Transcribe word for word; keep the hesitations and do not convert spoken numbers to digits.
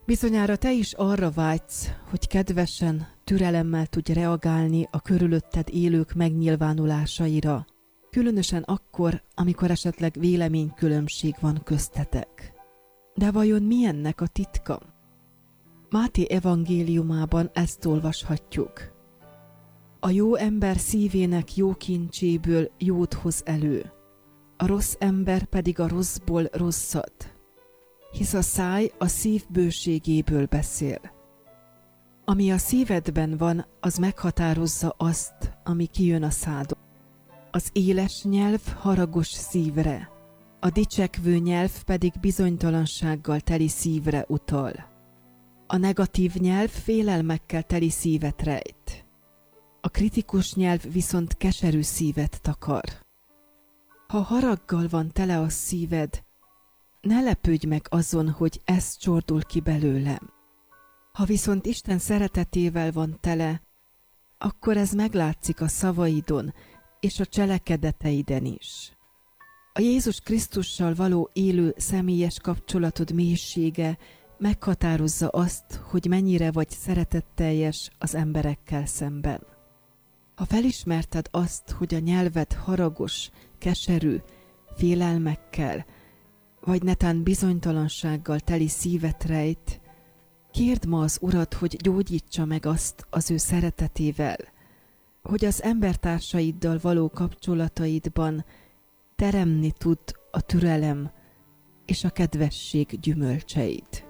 Bizonyára te is arra vágysz, hogy kedvesen, türelemmel tudj reagálni a körülötted élők megnyilvánulásaira, különösen akkor, amikor esetleg véleménykülönbség van köztetek. De vajon mi ennek a titka? Máté evangéliumában ezt olvashatjuk. A jó ember szívének jó kincséből jót hoz elő, a rossz ember pedig a rosszból rosszat, hisz a száj a szív bőségéből beszél. Ami a szívedben van, az meghatározza azt, ami kijön a szádon. Az éles nyelv haragos szívre, a dicsekvő nyelv pedig bizonytalansággal teli szívre utal. A negatív nyelv félelmekkel teli szívet rejt. A kritikus nyelv viszont keserű szívet takar. Ha haraggal van tele a szíved, ne lepődj meg azon, hogy ez csordul ki belőlem. Ha viszont Isten szeretetével van tele, akkor ez meglátszik a szavaidon és a cselekedeteiden is. A Jézus Krisztussal való élő személyes kapcsolatod mélysége meghatározza azt, hogy mennyire vagy szeretetteljes az emberekkel szemben. Ha felismerted azt, hogy a nyelved haragos, keserű, félelmekkel, vagy netán bizonytalansággal teli szívet rejt, kérd ma az Urat, hogy gyógyítsa meg azt az ő szeretetével, hogy az embertársaiddal való kapcsolataidban teremni tud a türelem és a kedvesség gyümölcseit.